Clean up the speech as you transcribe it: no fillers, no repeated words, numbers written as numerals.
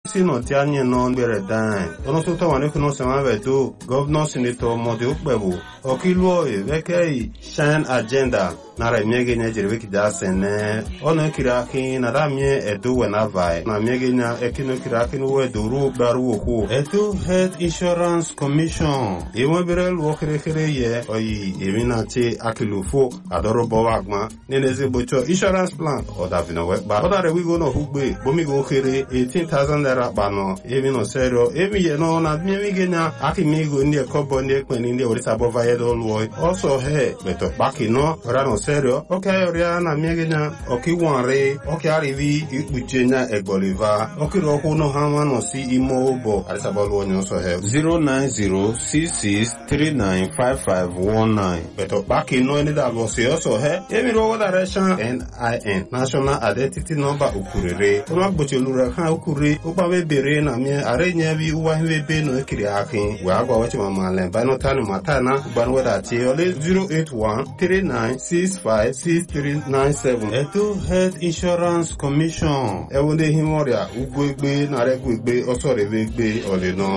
Sino tianye non bere dine. Ono so tawane kuno sema vedo governor senator mode ukbebu. Okilwo vekei shine agenda. Nara miege nya jirwe kidasene. Ono kiraki na damie edu wenavai. Na miege nya ekino kiraki nuwe duru baru oku. Edu Health Insurance Commission. Iwe bere luo kere ye. Oyi eminati akilufo adoro bowagma. Neneze bocho insurance plan. Oda vino wekba. Oda rewigo no hugbe. Bomigo kere 18,000 naira bano. Ebi no serio. Ebi ye no na miege nya akimigo ndi kobo ndi kweni ndi orisa bova yedo luo. Also he beto baki no. Rano serio. Okay, Oriana miegena. Okay, wanre. Okay, arrivi ikbuchenya egboliva. Okay, roku no hama no si imobo. Alisabalo onyo so he 09066395519. Beto baki no any da bosi also he. Emi rogo direction NIN National Identity Number ukurere. Uma gbochelu kan ukure. Upa we bere na mi arenya bi uwa we be no ekiri akin. We agwa wachi mama len. Bano tanu matana. Banwe da ti ole 08139656397. Edo Health Insurance Commission. Ewonde himoria ugwegbe na regwegbe osorevegbe oleno.